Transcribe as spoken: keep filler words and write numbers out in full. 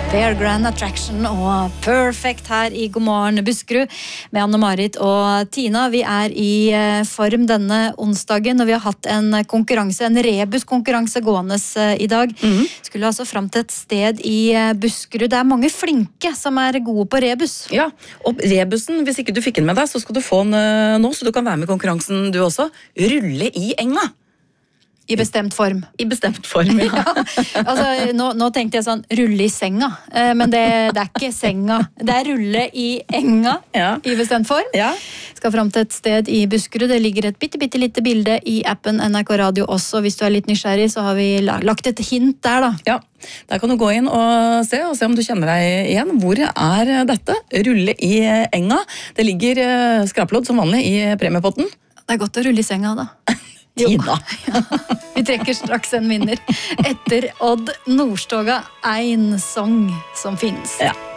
Fairground Attraction og Perfect her i God morgen Buskerud med Anne-Marit og Tina. Vi er i form denne onsdagen, og vi har hatt en konkurranse, en rebus-konkurranse gående i dag. Mm. Skulle altså frem til et sted i Buskerud. Det er mange flinke som er gode på rebus. Ja, og rebusen, hvis ikke du fikk den med deg, så skal du få den nå, så du kan være med i konkurransen du også. Rulle i enga. I bestemt form. I bestemt form, ja. ja altså, nå, nå tenkte jeg sånn, rulle i senga. Men det, det er ikke senga. Det er rulle i enga ja. I bestemt form. Ja. Skal frem til et sted i Buskerud. Det ligger et bitte, bitte lite bilde i appen N R K Radio også. Hvis du er litt nysgjerrig, så har vi lagt et hint der, da. Ja, der kan du gå inn og se, og se om du kjenner deg igjen. Hvor er dette? Rulle i enga. Det ligger skraplodd som vanlig i premiepotten. Det er godt å rulle i senga, da. Tina. Ja, vi trekker straks en vinner etter Odd Nordstoga, en sang som finnes. Ja.